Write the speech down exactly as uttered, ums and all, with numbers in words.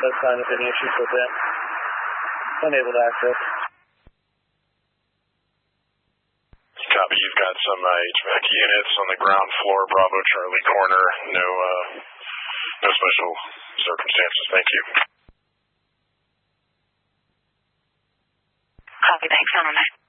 no sign of any issues with them. Unable to access. Copy, you've got some uh, H V A C units on the ground floor, Bravo Charlie corner. No, uh, no special circumstances. Thank you. Copy, thanks, on